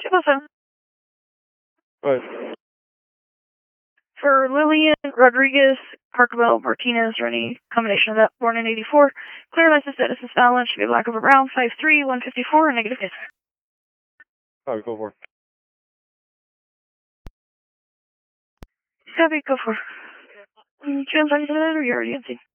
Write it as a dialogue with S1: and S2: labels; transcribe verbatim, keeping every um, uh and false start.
S1: two oh seven.
S2: Right.
S1: For Lillian Rodriguez, Carcabel, Martinez, or any combination of that, born in eighty-four, clear license status is valid, should be black over brown, five three, one fifty-four, negative hit.
S2: Copy, go for it.
S1: Copy, go for it. Two on Sunday, or you're already empty?